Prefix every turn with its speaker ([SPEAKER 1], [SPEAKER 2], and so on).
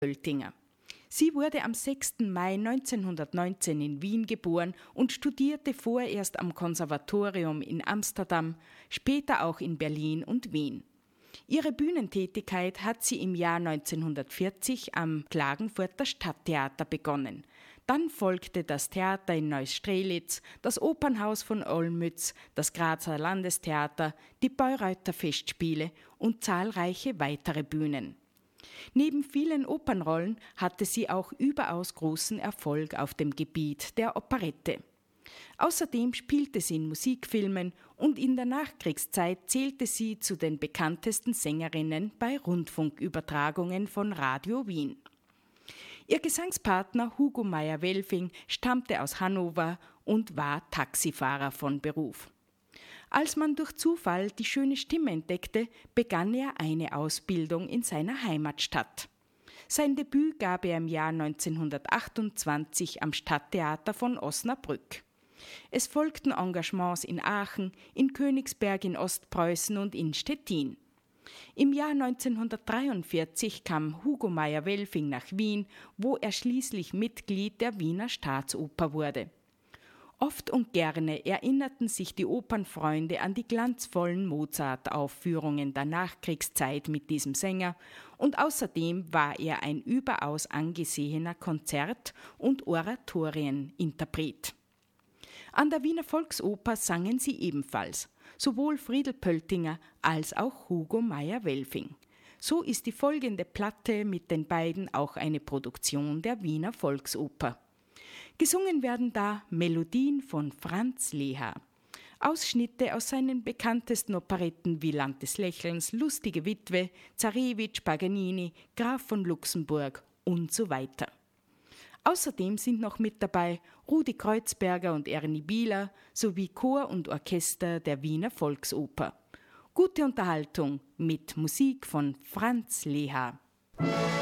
[SPEAKER 1] Pöltinger. Sie wurde am 6. Mai 1919 in Wien geboren und studierte vorerst am Konservatorium in Amsterdam, später auch in Berlin und Wien. Ihre Bühnentätigkeit hat sie im Jahr 1940 am Klagenfurter Stadttheater begonnen. Dann folgte das Theater in Neustrelitz, das Opernhaus von Olmütz, das Grazer Landestheater, die Bayreuther Festspiele und zahlreiche weitere Bühnen. Neben vielen Opernrollen hatte sie auch überaus großen Erfolg auf dem Gebiet der Operette. Außerdem spielte sie in Musikfilmen und in der Nachkriegszeit zählte sie zu den bekanntesten Sängerinnen bei Rundfunkübertragungen von Radio Wien. Ihr Gesangspartner Hugo Meyer-Welfing stammte aus Hannover und war Taxifahrer von Beruf. Als man durch Zufall die schöne Stimme entdeckte, begann er eine Ausbildung in seiner Heimatstadt. Sein Debüt gab er im Jahr 1928 am Stadttheater von Osnabrück. Es folgten Engagements in Aachen, in Königsberg in Ostpreußen und in Stettin. Im Jahr 1943 kam Hugo Meyer-Welfing nach Wien, wo er schließlich Mitglied der Wiener Staatsoper wurde. Oft und gerne erinnerten sich die Opernfreunde an die glanzvollen Mozart-Aufführungen der Nachkriegszeit mit diesem Sänger und außerdem war er ein überaus angesehener Konzert- und Oratorieninterpret. An der Wiener Volksoper sangen sie ebenfalls, sowohl Friedel Pöltinger als auch Hugo Meyer-Welfing. So ist die folgende Platte mit den beiden auch eine Produktion der Wiener Volksoper. Gesungen werden da Melodien von Franz Leha. Ausschnitte aus seinen bekanntesten Operetten wie Land des Lächelns, Lustige Witwe, Zarewitsch, Paganini, Graf von Luxemburg und so weiter. Außerdem sind noch mit dabei Rudi Kreuzberger und Ernie Bieler sowie Chor und Orchester der Wiener Volksoper. Gute Unterhaltung mit Musik von Franz Leha.